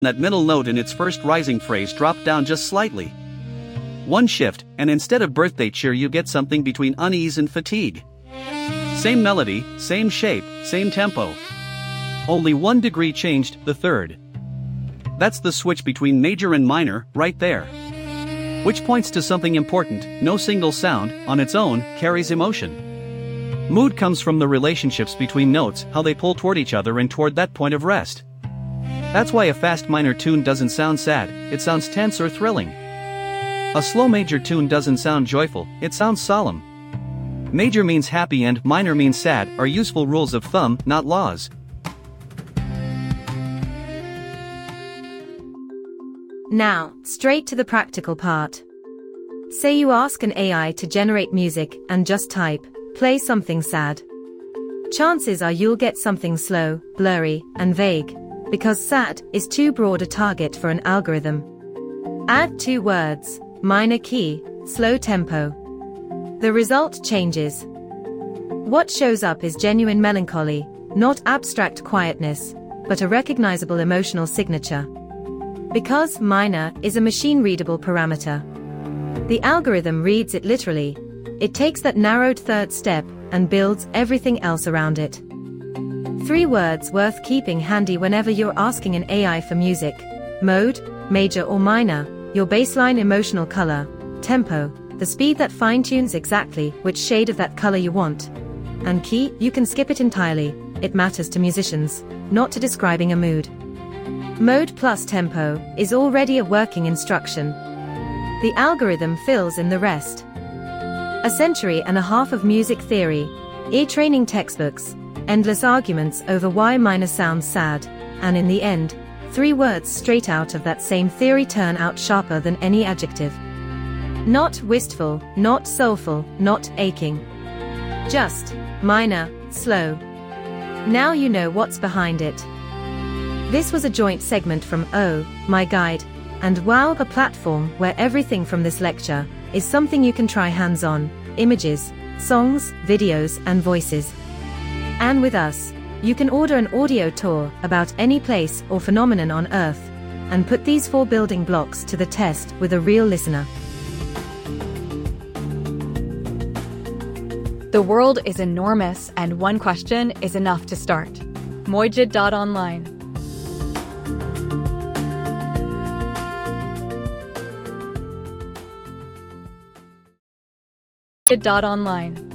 that middle note in its first rising phrase dropped down just slightly. One shift, and instead of birthday cheer you get something between unease and fatigue. Same melody, same shape, same tempo. Only 1 degree changed, the third. That's the switch between major and minor, right there. Which points to something important: no single sound, on its own, carries emotion. Mood comes from the relationships between notes, how they pull toward each other and toward that point of rest. That's why a fast minor tune doesn't sound sad, it sounds tense or thrilling. A slow major tune doesn't sound joyful, it sounds solemn. Major means happy and minor means sad are useful rules of thumb, not laws. Now, straight to the practical part. Say you ask an AI to generate music and just type, "Play something sad." Chances are you'll get something slow, blurry, and vague, because sad is too broad a target for an algorithm. Add 2 words, minor key, slow tempo. The result changes. What shows up is genuine melancholy, not abstract quietness, but a recognizable emotional signature. Because minor is a machine-readable parameter. The algorithm reads it literally. It takes that narrowed third step and builds everything else around it. 3 words worth keeping handy whenever you're asking an AI for music: mode, major or minor, your baseline emotional color, tempo, the speed that fine-tunes exactly which shade of that color you want, and key. You can skip it entirely, it matters to musicians, not to describing a mood. Mode plus tempo is already a working instruction. The algorithm fills in the rest. A century and a half of music theory, ear-training textbooks, endless arguments over why minor sounds sad, and in the end, 3 words straight out of that same theory turn out sharper than any adjective. Not wistful, not soulful, not aching. Just minor, slow. Now you know what's behind it. This was a joint segment from Oh My Guide and Wow, a platform where everything from this lecture is something you can try hands-on: images, songs, videos, and voices. And with us, you can order an audio tour about any place or phenomenon on Earth and put these 4 building blocks to the test with a real listener. The world is enormous, and one question is enough to start. Mojid.online. Online.